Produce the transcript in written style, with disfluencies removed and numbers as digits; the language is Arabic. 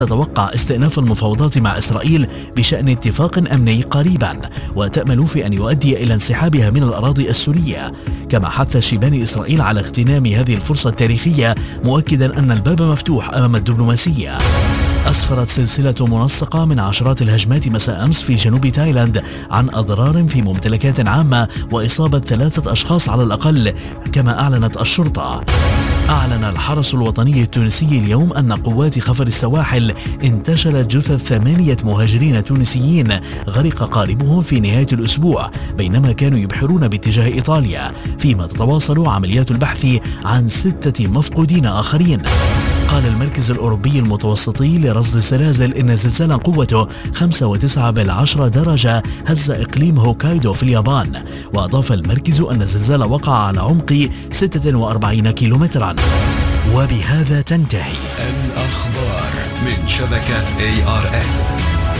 تتوقع استئناف المفاوضات مع إسرائيل بشأن اتفاق أمني قريبا، وتأمل في أن يؤدي إلى انسحابها من الأراضي السورية. كما حث شيباني إسرائيل على اغتنام هذه الفرصة التاريخية، مؤكدا أن الباب مفتوح أمام الدبلوماسية. أسفرت سلسلة منسقة من عشرات الهجمات مساء أمس في جنوب تايلاند عن أضرار في ممتلكات عامة وإصابة 3 أشخاص على الأقل، كما أعلنت الشرطة. أعلن الحرس الوطني التونسي اليوم أن قوات خفر السواحل انتشلت جثث 8 مهاجرين تونسيين غرق قاربهم في نهاية الأسبوع بينما كانوا يبحرون باتجاه إيطاليا، فيما تتواصل عمليات البحث عن 6 مفقودين آخرين. قال المركز الأوروبي المتوسطي لرصد الزلازل إن زلزالا قوته 5.9 درجة هز إقليم هوكايدو في اليابان. وأضاف المركز أن الزلزال وقع على عمق 46 كيلومترا. وبهذا تنتهي الأخبار من شبكة ARN.